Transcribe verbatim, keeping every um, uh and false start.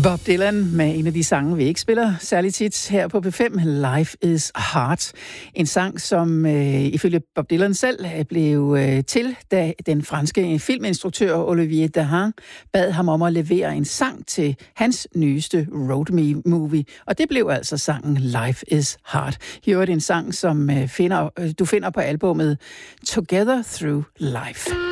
Bob Dylan med en af de sange, vi ikke spiller særligt tit her på P fem, Life is Hard. En sang, som øh, ifølge Bob Dylan selv blev øh, til, da den franske filminstruktør Olivier Dahan bad ham om at levere en sang til hans nyeste road movie. Og det blev altså sangen Life is Hard. Her er det en sang, som øh, finder, øh, du finder på albumet Together Through Life.